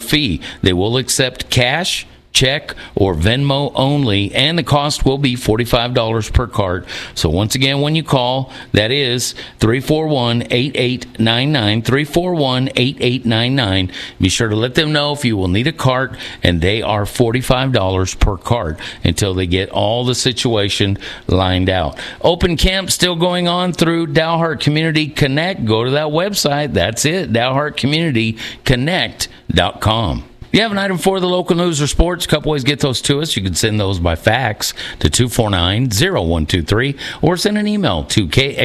fee. They will accept cash, check, or Venmo only, and the cost will be $45 per cart. So once again, when you call, that is 341-8899, 341-8899. Be sure to let them know if you will need a cart, and they are $45 per cart until they get all the situation lined out. Open camp still going on through Dalhart Community Connect. Go to that website. That's it, DalhartCommunityConnect.com. If you have an item for the local news or sports, a couple ways to get those to us. You can send those by fax to 249-0123 or send an email to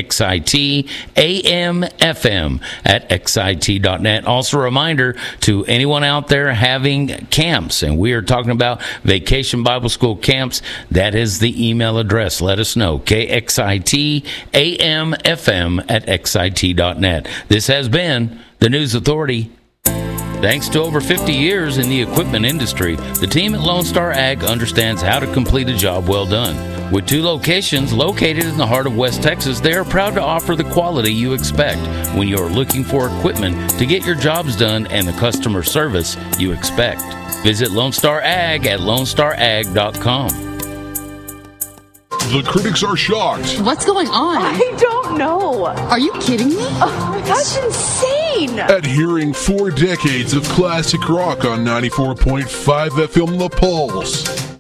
KXITAMFM@xit.net. Also a reminder to anyone out there having camps, and we are talking about Vacation Bible School camps, that is the email address. Let us know, KXITAMFM@xit.net. This has been the News Authority. Thanks to over 50 years in the equipment industry, the team at Lone Star Ag understands how to complete a job well done. With 2 locations located in the heart of West Texas, they are proud to offer the quality you expect when you are looking for equipment to get your jobs done and the customer service you expect. Visit Lone Star Ag at lonestarag.com. The critics are shocked. What's going on? I don't know. Are you kidding me? Oh, that's insane. At hearing 4 decades of classic rock on 94.5 FM The Pulse.